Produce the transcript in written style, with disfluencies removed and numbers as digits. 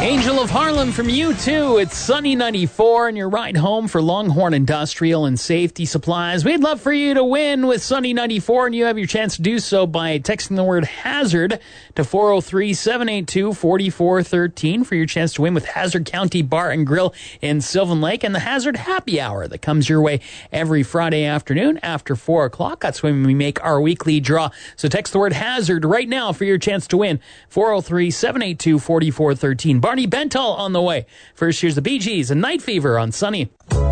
Angel of Harlem from U2. It's Sunny 94 and your ride home for Longhorn Industrial and Safety Supplies. We'd love for you to win with Sunny 94, and you have your chance to do so by texting the word HAZARD to 403-782-4413 for your chance to win with Hazard County Bar and Grill in Sylvan Lake and the Hazard Happy Hour that comes your way every Friday afternoon after 4 o'clock. That's when we make our weekly draw. So text the word HAZARD right now for your chance to win. 403-782-4413. Barney Bentall on the way. First, here's the Bee Gees and Night Fever on Sunny.